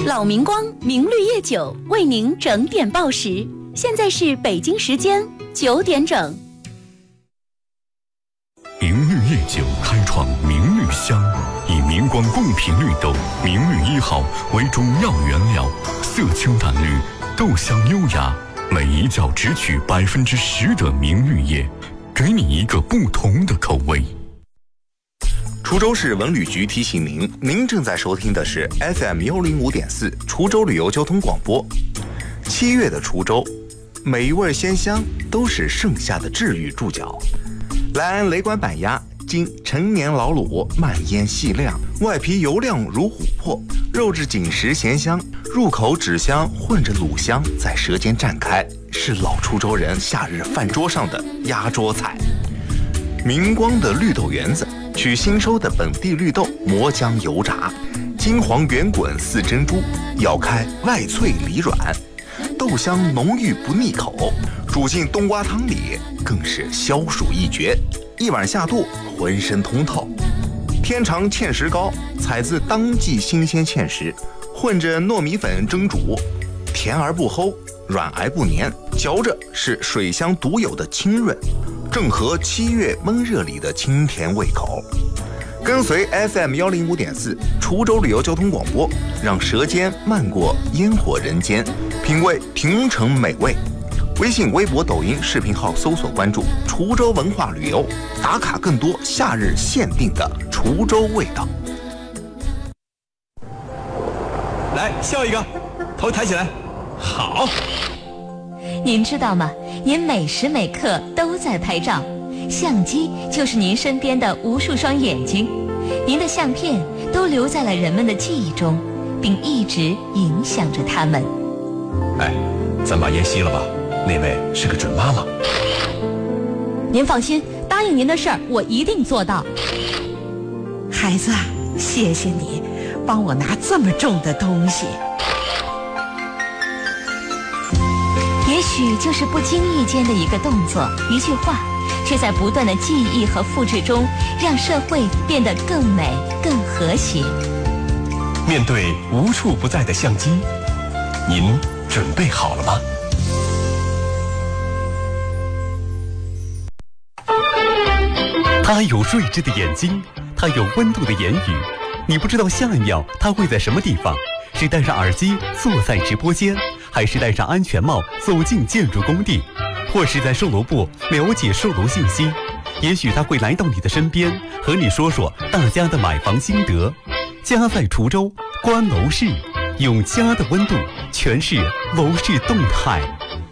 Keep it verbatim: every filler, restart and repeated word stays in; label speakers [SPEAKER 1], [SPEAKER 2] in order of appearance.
[SPEAKER 1] 老明光明绿叶酒为您整点报时，现在是北京时间九点整。
[SPEAKER 2] 明绿叶酒开创明绿香，以明光贡品绿豆明绿一号为中药原料，色清淡绿，豆香优雅，每一窖只取百分之十的明绿叶，给你一个不同的口味。
[SPEAKER 3] 滁州市文旅局提醒您，您正在收听的是 F M 幺零五点四滁州旅游交通广播。七月的滁州，每一味鲜香都是盛夏的治愈注脚。莱安雷管板鸭，经陈年老卤，慢腌细晾，外皮油亮如琥珀，肉质紧实咸香，入口脂香混着卤香在舌尖绽开，是老滁州人夏日饭桌上的压桌菜。明光的绿豆圆子，取新收的本地绿豆磨浆油炸，金黄圆滚似珍珠，咬开外脆里软，豆香浓郁不腻口，煮进冬瓜汤里更是消暑一绝，一碗下肚浑身通透。天长芡实糕，采自当季新鲜芡实，混着糯米粉蒸煮，甜而不齁，软而不黏，嚼着是水乡独有的清润，正合七月闷热里的清甜胃口。跟随 F M 幺零五点四滁州旅游交通广播，让舌尖漫过烟火人间，品味平城美味。微信、微博、抖音视频号搜索关注滁州文化旅游，打卡更多夏日限定的滁州味道。
[SPEAKER 4] 来，笑一个，头抬起来，好。
[SPEAKER 5] 您知道吗？您每时每刻都在拍照，相机就是您身边的无数双眼睛，您的相片都留在了人们的记忆中，并一直影响着他们。
[SPEAKER 4] 哎，咱把烟熄了吧，那位是个准妈妈。
[SPEAKER 5] 您放心，答应您的事儿我一定做到。
[SPEAKER 6] 孩子，谢谢你帮我拿这么重的东西。
[SPEAKER 5] 也许就是不经意间的一个动作，一句话，却在不断的记忆和复制中，让社会变得更美、更和谐。
[SPEAKER 4] 面对无处不在的相机，您准备好了吗？
[SPEAKER 7] 他有睿智的眼睛，他有温度的言语，你不知道下一秒他会在什么地方，是戴上耳机坐在直播间，还是戴上安全帽走进建筑工地，或是在售楼部了解售楼信息。也许他会来到你的身边，和你说说大家的买房心得。家在滁州，观楼市，用家的温度诠释楼市动态。